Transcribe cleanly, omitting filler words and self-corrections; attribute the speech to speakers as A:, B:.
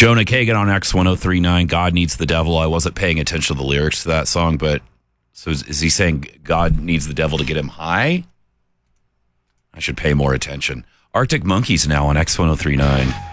A: Jonah Kagan on X1039. God needs the devil. I wasn't paying attention to the lyrics to that song, but so is he saying God needs the devil to get him high? I should pay more attention. Arctic Monkeys now on X1039.